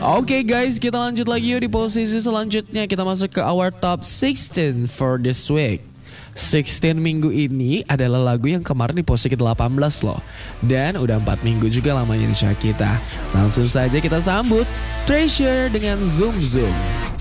Oke guys, kita lanjut lagi yuk di posisi selanjutnya. Kita masuk ke our top 16 for this week. 16 minggu ini adalah lagu yang kemarin di posisi ke-18 loh. Dan udah 4 minggu juga lamanya di chart kita. Langsung saja kita sambut Treasure dengan Zoom Zoom.